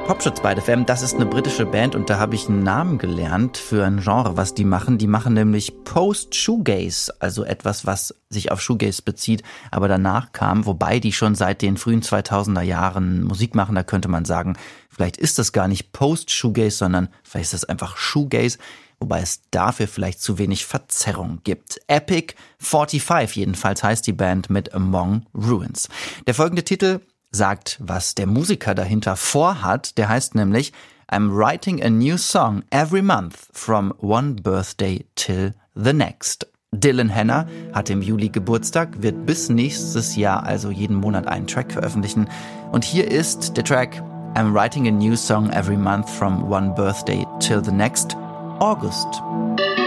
Popschutz bei FM, das ist eine britische Band und da habe ich einen Namen gelernt für ein Genre, was die machen. Die machen nämlich Post-Shoegaze, also etwas, was sich auf Shoegaze bezieht, aber danach kam, wobei die schon seit den frühen 2000er Jahren Musik machen, da könnte man sagen, vielleicht ist das gar nicht Post-Shoegaze, sondern vielleicht ist das einfach Shoegaze, wobei es dafür vielleicht zu wenig Verzerrung gibt. Epic 45 jedenfalls heißt die Band mit Among Ruins. Der folgende Titel sagt, was der Musiker dahinter vorhat. Der heißt nämlich I'm writing a new song every month from one birthday till the next. Dylan Hanna hat im Juli Geburtstag, wird bis nächstes Jahr also jeden Monat einen Track veröffentlichen. Und hier ist der Track I'm writing a new song every month from one birthday till the next, August.